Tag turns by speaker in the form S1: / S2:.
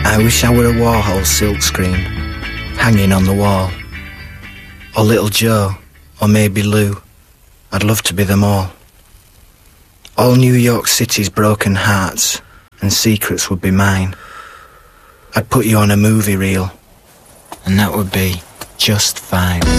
S1: I wish I were a Warhol silkscreen, hanging on the wall. Or little Joe, or maybe Lou. I'd love to be them all. All New York City's broken hearts and secrets would be mine. I'd put you on a movie reel, and that would be just fine.